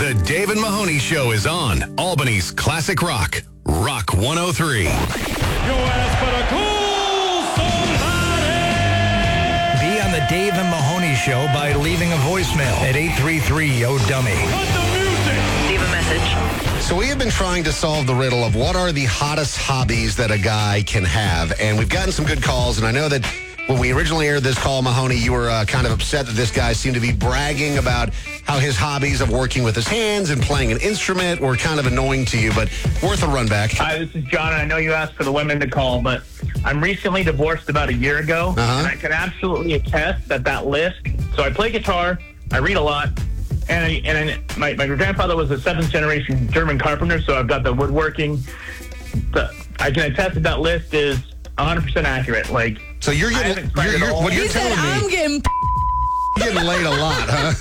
The Dave and Mahoney Show is on Albany's Classic Rock, Rock 103. Your ass better cool somebody. Be on the Dave and Mahoney Show by leaving a voicemail at 833-YO-DUMMY. Cut the music. Leave a message. So we have been trying to solve the riddle of what are the hottest hobbies that a guy can have. And we've gotten some good calls. And I know that when we originally aired this call, Mahoney, you were kind of upset that this guy seemed to be bragging about how his hobbies of working with his hands and playing an instrument were kind of annoying to you, but worth a run back. Hi, this is John, and I know you asked for the women to call, but I'm recently divorced about a year ago, and I can absolutely attest that list. So I play guitar, I read a lot, and my grandfather was a 7th generation German carpenter, so I've got the woodworking. I can attest that list is 100% accurate. Like, so you're getting, what you're telling me, I'm getting getting laid a lot, huh?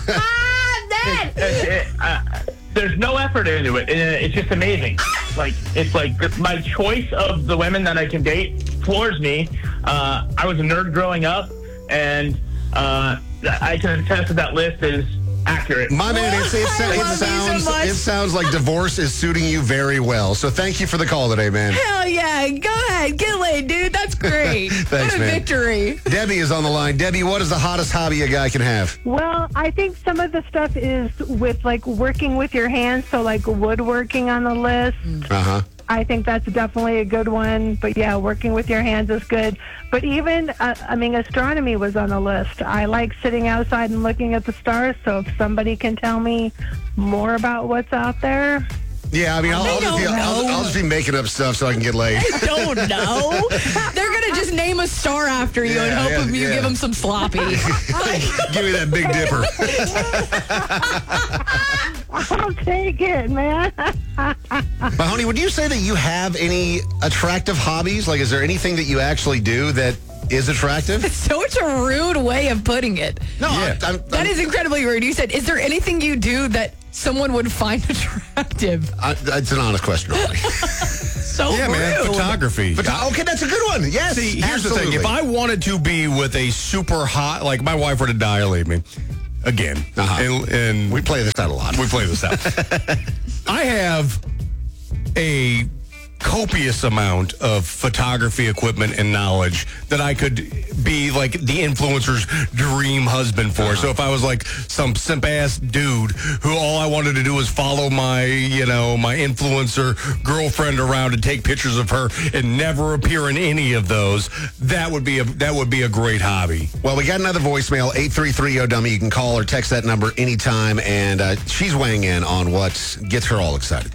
there's no effort into it. It's just amazing. It's like my choice of the women that I can date floors me. I was a nerd growing up, and I can attest that list is accurate. My man, it sounds like divorce is suiting you very well. So thank you for the call today, man. Hell yeah. Go ahead. Get laid, dude. That's great. Thanks, what a man. Victory. Debbie is on the line. Debbie, what is the hottest hobby a guy can have? Well, I think some of the stuff is with like working with your hands, so like woodworking on the list. Uh-huh. I think that's definitely a good one. But yeah, working with your hands is good. But even, astronomy was on the list. I like sitting outside and looking at the stars. So if somebody can tell me more about what's out there. Yeah, I mean, I'll just be making up stuff so I can get laid. I don't know. They're going to just name a star after you and hope you give them some sloppy. Give me that Big Dipper. I'll take it, man. Mahoney, would you say that you have any attractive hobbies? Like, is there anything that you actually do that is attractive? Such a rude way of putting it. No, yeah. That is incredibly rude. You said, is there anything you do that someone would find attractive? It's an honest question. So yeah, rude. man, photography. Okay, that's a good one. Yes. See, here's absolutely. the thing. If I wanted to be with a super hot, like my wife were to die or leave me, again, and we play this out a lot. We play this out. I have a copious amount of photography equipment and knowledge that I could be like the influencer's dream husband for. So if I was like some simp ass dude who all I wanted to do was follow my influencer girlfriend around and take pictures of her and never appear in any of those, that would be a great hobby. Well, we got another voicemail, 833-YO-DUMMY. You can call or text that number anytime, and she's weighing in on what gets her all excited.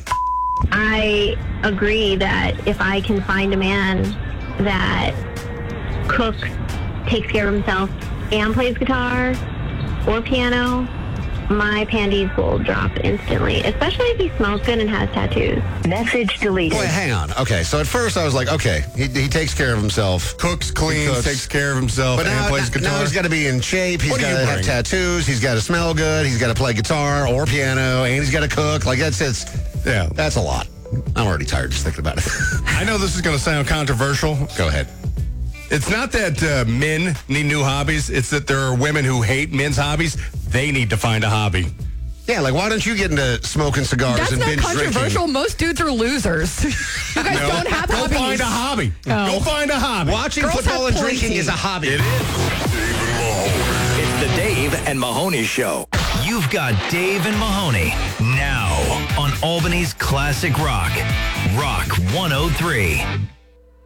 I agree that if I can find a man that cooks, takes care of himself, and plays guitar or piano, my panties will drop instantly, especially if he smells good and has tattoos. Message deleted. Wait, hang on. Okay, so at first I was like, okay, he takes care of himself. Cooks, cleans, takes care of himself, but and plays guitar. Now he's got to be in shape. He's got to have tattoos. He's got to smell good. He's got to play guitar or piano, and he's got to cook. Like, that's a lot. I'm already tired just thinking about it. I know this is going to sound controversial. Go ahead. It's not that men need new hobbies. It's that there are women who hate men's hobbies. They need to find a hobby. Yeah, like, why don't you get into smoking cigars That's and not binge controversial. drinking? Most dudes are losers. You guys don't have Go hobbies. find a hobby. Oh. Go find a hobby. Watching Girls football have and drinking plenty. is a hobby. It is. It's the Dave and Mahoney Show. You've got Dave and Mahoney now on Albany's Classic Rock, Rock 103.